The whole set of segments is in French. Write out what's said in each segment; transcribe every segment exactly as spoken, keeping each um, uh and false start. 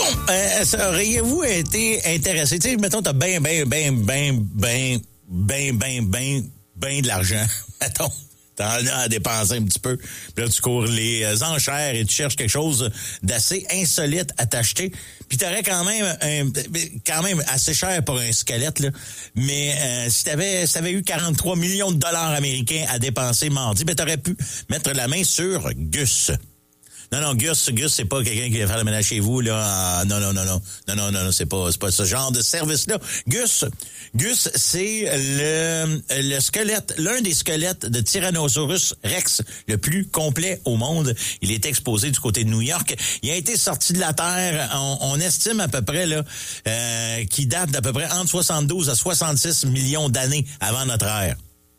euh, auriez-vous été intéressé? Tu sais, mettons, t'as ben, ben, ben, ben, ben, ben, ben, ben, ben de l'argent. Mettons, t'en as à dépenser un petit peu. Puis là, tu cours les enchères et tu cherches quelque chose d'assez insolite à t'acheter. Puis t'aurais quand même un, quand même assez cher pour un squelette, là. Mais euh, si t'avais si t'avais eu quarante-trois millions de dollars américains à dépenser mardi, ben t'aurais pu mettre la main sur Gus. Non, non, Gus, Gus, c'est pas quelqu'un qui va faire le ménage chez vous, là. Ah, non, non, non, non. Non, non, non, non, c'est pas, c'est pas ce genre de service-là. Gus, Gus, c'est le, le squelette, l'un des squelettes de Tyrannosaurus Rex, le plus complet au monde. Il est exposé du côté de New York. Il a été sorti de la Terre, on, on estime à peu près, là, euh, qu'il date d'à peu près entre soixante-douze à soixante-six millions d'années avant notre ère.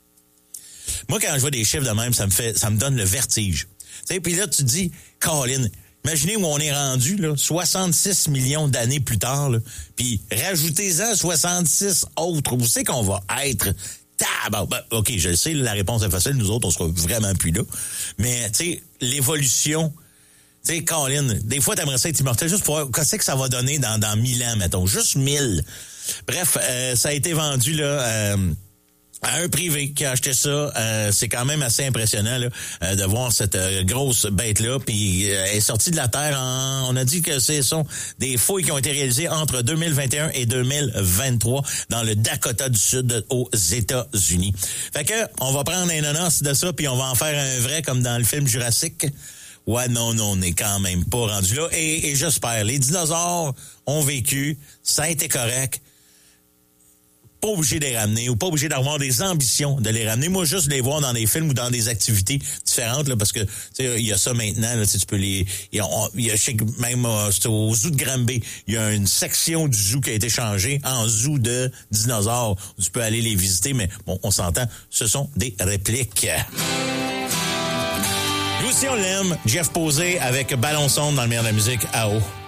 Moi, quand je vois des chiffres de même, ça me fait, ça me donne le vertige. Tu sais, puis là, tu te dis, Colin, imaginez où on est rendu, là, soixante-six millions d'années plus tard, là, puis rajoutez-en soixante-six autres. Vous savez qu'on va être... Tabac. Ben, OK, je le sais, la réponse est facile. Nous autres, on sera vraiment plus là. Mais, tu sais, l'évolution... Tu sais, Colin, des fois, t'aimerais ça être immortel juste pour voir qu'est-ce que ça va donner dans, dans mille ans, mettons. Juste mille. Bref, euh, ça a été vendu, là... Euh, à un privé qui a acheté ça, euh, c'est quand même assez impressionnant là, euh, de voir cette euh, grosse bête-là. Puis euh, elle est sortie de la Terre en... On a dit que ce sont des fouilles qui ont été réalisées entre deux mille vingt et un et deux mille vingt-trois dans le Dakota du Sud aux États-Unis. Fait que on va prendre un nonos de ça puis on va en faire un vrai comme dans le film Jurassic. Ouais, non, non, on n'est quand même pas rendu là. Et, et j'espère. Les dinosaures ont vécu, ça a été correct. Pas obligé de les ramener ou pas obligé d'avoir des ambitions de les ramener. Moi, juste les voir dans des films ou dans des activités différentes, là, parce que tu sais, il y a ça maintenant. Là, tu peux les. Il y a, on, il y a je sais que même euh, c'est au zoo de Granby, il y a une section du zoo qui a été changée en zoo de dinosaures. Où tu peux aller les visiter, mais bon, on s'entend, ce sont des répliques. Nous aussi, on l'aime. Jeff Posé avec Ballon Sonde dans le meilleur de la musique à haut.